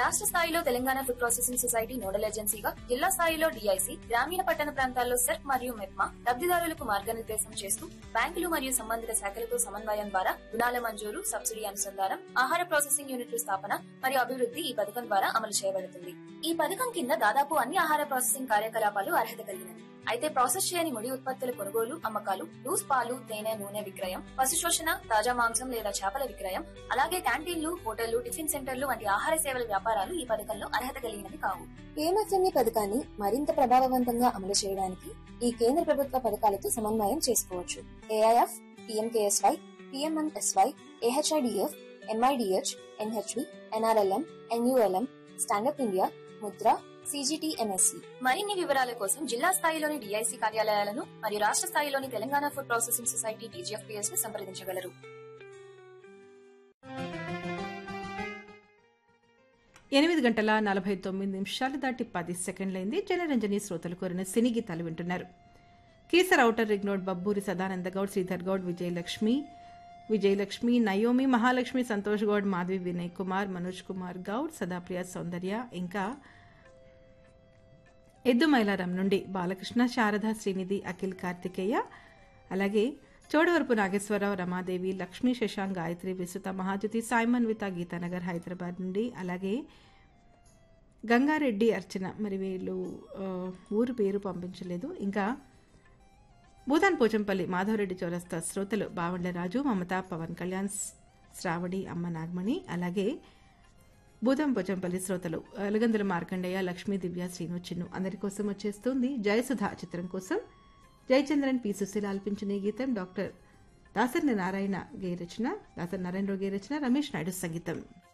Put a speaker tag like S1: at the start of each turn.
S1: రాష్ట్ర స్థాయిలో Telangana food processing society nodal ఏజెన్సీగా, జిల్లా స్థాయిలో డిఐసి, గ్రామీణ పట్టణ ప్రాంతాల్లో సెర్ప్ మరియు మెప్మా లబ్ధిదారులకు మార్గనిర్దేశం చేస్తూ బ్యాంకులు మరియు సంబంధిత శాఖలతో సమన్వయం ద్వారా రుణాల మంజూరు, సబ్సిడీ అనుసంధానం, ఆహార ప్రాసెసింగ్ యూనిట్ల స్థాపన మరియు అభివృద్ధి ఈ పథకం ద్వారా అమలు చేయబడుతుంది. ఈ పథకం కింద దాదాపు అన్ని ఆహార ప్రాసెసింగ్ కార్యకలాపాలు అర్హత కలిగినవి. అయితే ప్రాసెస్ చేయని ముడి ఉత్పత్తుల కొనుగోలు, అమ్మకాలు, లూస్ పాలు, తేనె, నూనె విక్రయం, పశు శోషణ, తాజా మాంసం లేదా చేపల విక్రయం, అలాగే క్యాంటీన్లు, హోటళ్లు, టిఫిన్ సెంటర్లు వంటి ఆహార సేవల వ్యాపారాలు ఈ పథకంలో అర్హత కలిగినవి కావు.
S2: పిఎంఎఫ్ఎంఈ పథకాన్ని మరింత ప్రభావవంతంగా అమలు చేయడానికి ఈ కేంద్ర ప్రభుత్వ పథకాలతో సమన్వయం చేసుకోవచ్చు. AIF, PMKSY, PMMSY, AHIDF, MIDH, NHB, NRLM, NULM, stand up India, Mudra, CGTMSC.
S1: మరిన్ని వివరాల కోసం జిల్లా స్థాయిలోని డిఐసి కార్యాలయాలను మరియు రాష్ట్ర స్థాయిలోని Telangana food processing society TGFPS ను సంప్రదించగలరు.
S3: 8:49 దాటి 10 సెకండ్లైంది. జనరంజని శ్రోతలు కోరిన సినీ గీతాలు వింటున్నారు. Kesar outer ring road Babburi Sadananda Goud, Sridhar Goud, Vijayalakshmi, Naomi, Mahalakshmi, Santosh Goud, Madhavi, Vinay Kumar, Manoj Kumar Goud, Sadapriya, సౌందర్య, ఇంకా ఎద్దు మైలారం నుండి బాలకృష్ణ, శారద, శ్రీనిధి, అఖిల్, కార్తికేయ, అలాగే చోడవరపు నాగేశ్వరరావు, రమాదేవి, లక్ష్మీ, శశాంక్, గాయత్రి, విసుత, మహాజ్యోతి, సాయిమన్ విత, గీతానగర్, హైదరాబాద్ నుండి, అలాగే గంగారెడ్డి, అర్చన, మరి వీళ్ళు ఊరు పేరు పంపించలేదు. ఇంకా భూతాన్ పోచంపల్లి, మాధవరెడ్డి చౌరస్తా శ్రోతలు బావండ్ల రాజు, మమత, పవన్ కళ్యాణ్, శ్రావణి, అమ్మ నాగమణి, అలాగే భూతం పోచంపల్లి శ్రోతలు ఎలగందుల మార్కండయ్య, లక్ష్మీ, దివ్య, శ్రీను, చిన్ను అందరి కోసం వచ్చేస్తుంది జయసుధ చిత్రం కోసం జయచంద్రన్, పి. సుశీల ఆలపించిన ఈ గీతం డాక్టర్ దాసరి నారాయణ గేయ రచన, దాసరి నారాయణరావు గేయ రచన, రమేష్ నాయుడు సంగీతం.